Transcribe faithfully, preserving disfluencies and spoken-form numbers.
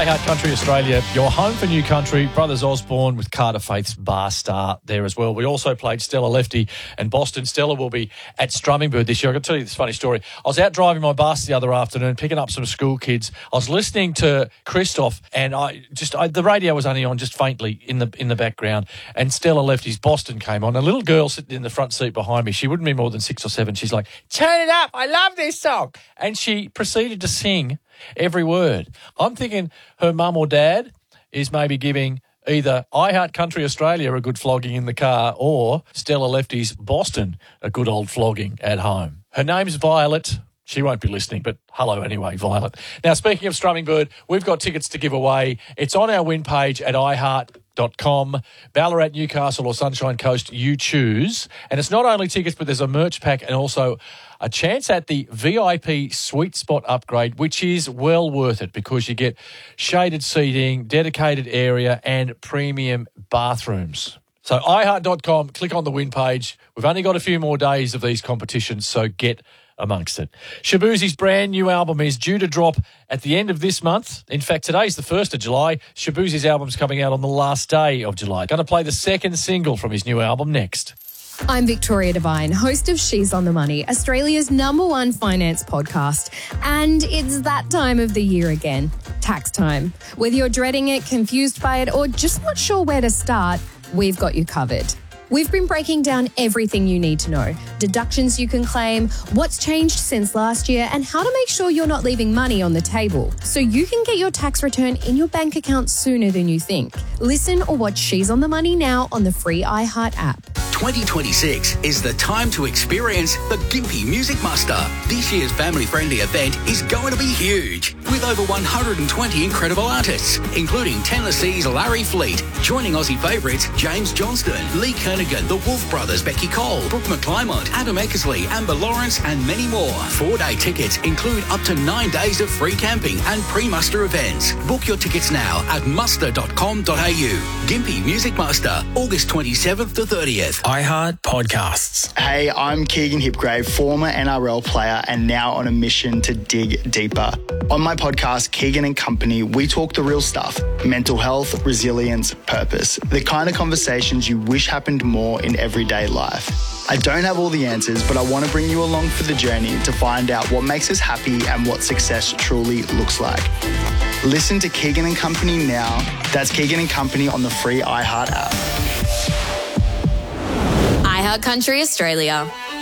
iHeart Country Australia, your home for new country. Brothers Osborne with Carter Faith's Bar Star there as well. We also played Stella Lefty and Boston. Stella will be at Strummingbird this year. I can tell you this funny story. I was out driving my bus the other afternoon, picking up some school kids. I was listening to Christoph, and I just I, the radio was only on just faintly in the in the background. And Stella Lefty's Boston came on. A little girl sitting in the front seat behind me. She wouldn't be more than six or seven. She's like, "Turn it up! I love this song!" And she proceeded to sing every word. I'm thinking her mum or dad is maybe giving either iHeart Country Australia a good flogging in the car or Stella Lefty's Boston a good old flogging at home. Her name's Violet. She won't be listening, but hello anyway, Violet. Now, speaking of Strummingbird, we've got tickets to give away. It's on our win page at i heart dot com. Ballarat, Newcastle or Sunshine Coast, you choose. And it's not only tickets, but there's a merch pack and also a chance at the V I P Sweet Spot upgrade, which is well worth it because you get shaded seating, dedicated area and premium bathrooms. So i heart dot com, click on the win page. We've only got a few more days of these competitions, so get amongst it. Shaboozey's brand new album is due to drop at the end of this month. In fact, today's the first of July. Shaboozey's album's coming out on the last day of July. Going to play the second single from his new album next. I'm Victoria Devine, host of She's on the Money, Australia's number one finance podcast. And it's that time of the year again, tax time. Whether you're dreading it, confused by it, or just not sure where to start, we've got you covered. We've been breaking down everything you need to know, deductions you can claim, what's changed since last year, and how to make sure you're not leaving money on the table so you can get your tax return in your bank account sooner than you think. Listen or watch She's on the Money now on the free iHeart app. twenty twenty-six is the time to experience the Gympie Music Muster. This year's family-friendly event is going to be huge, with over one hundred twenty incredible artists, including Tennessee's Larry Fleet, joining Aussie favourites James Johnston, Lee Kernigan, the Wolf Brothers, Becky Cole, Brooke McClymont, Adam Eckersley, Amber Lawrence, and many more. Four-day tickets include up to nine days of free camping and pre-muster events. Book your tickets now at muster dot com dot a u. Gympie Music Muster, August twenty-seventh to thirtieth. iHeart Podcasts. Hey, I'm Keegan Hipgrave, former N R L player and now on a mission to dig deeper. On my podcast, Keegan and Company, we talk the real stuff. Mental health, resilience, purpose. The kind of conversations you wish happened more in everyday life. I don't have all the answers, but I want to bring you along for the journey to find out what makes us happy and what success truly looks like. Listen to Keegan and Company now. That's Keegan and Company on the free iHeart app. iHeart Country Australia.